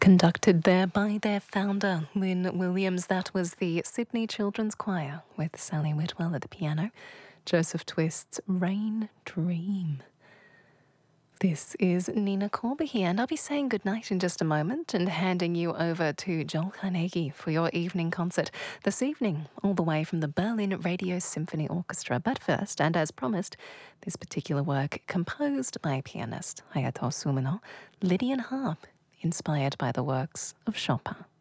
Conducted there by their founder, Lynn Williams. That was the Sydney Children's Choir with Sally Whitwell at the piano. Joseph Twist's Rain Dream. This is Nina Corby here, and I'll be saying goodnight in just a moment and handing you over to Joel Carnegie for your evening concert this evening, all the way from the Berlin Radio Symphony Orchestra. But first, and as promised, this particular work composed by pianist Hayato Sumino, Lydian Harp, inspired by the works of Chopin.